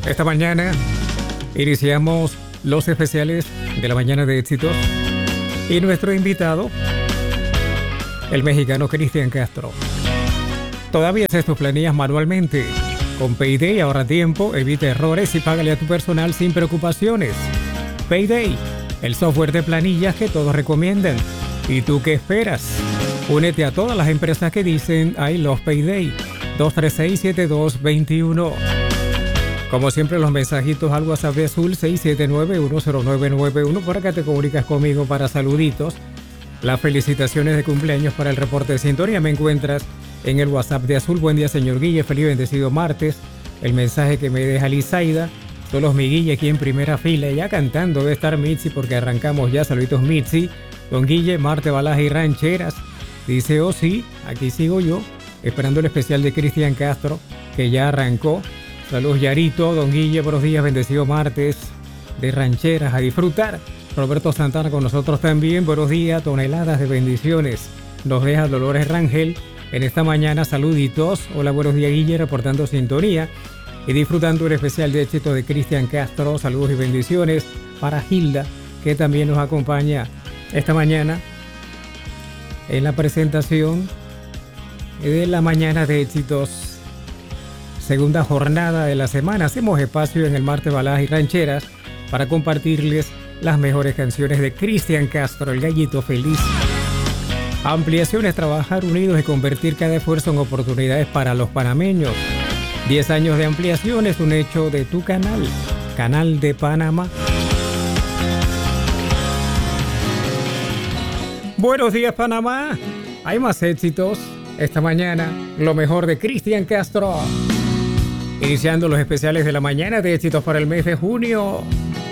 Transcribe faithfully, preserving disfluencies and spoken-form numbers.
Esta mañana iniciamos los especiales de la mañana de éxitos y nuestro invitado, el mexicano Cristian Castro. Todavía haces tus planillas manualmente. Con Payday ahorra tiempo, evita errores y págale a tu personal sin preocupaciones. Payday, el software de planillas que todos recomiendan. ¿Y tú qué esperas? Únete a todas las empresas que dicen I love Payday. dos tres seis, siete dos dos uno. Como siempre, los mensajitos al WhatsApp de Azul seis siete nueve, uno cero nueve nueve uno. Por acá te comunicas conmigo para saluditos. Las felicitaciones de cumpleaños para el reporte de sintonía me encuentras en el WhatsApp de Azul. Buen día, señor Guille, feliz bendecido martes. El mensaje que me deja Lizaida. Todos mi Guille aquí en primera fila, ya cantando debe estar Mitzi porque arrancamos ya. Saluditos Mitzi. Don Guille, Marte, Balaje y Rancheras. Dice, oh sí, aquí sigo yo, esperando el especial de Cristian Castro, que ya arrancó. Saludos Yarito, Don Guille, buenos días, bendecido martes de Rancheras, a disfrutar. Roberto Santana con nosotros también, buenos días, toneladas de bendiciones. Nos deja Dolores Rangel en esta mañana, saluditos. Hola, buenos días Guille, reportando sintonía y disfrutando el especial de éxito de Cristian Castro. Saludos y bendiciones para Hilda, que también nos acompaña esta mañana en la presentación de la mañana de éxitos. Segunda jornada de la semana. Hacemos espacio en el Martes Baladas y Rancheras para compartirles las mejores canciones de Cristian Castro, el gallito feliz. Ampliaciones, trabajar unidos y convertir cada esfuerzo en oportunidades para los panameños. diez años de ampliación es un hecho de tu canal, Canal de Panamá. Buenos días, Panamá. Hay más éxitos esta mañana. Lo mejor de Cristian Castro. Iniciando los especiales de la mañana de éxitos para el mes de junio.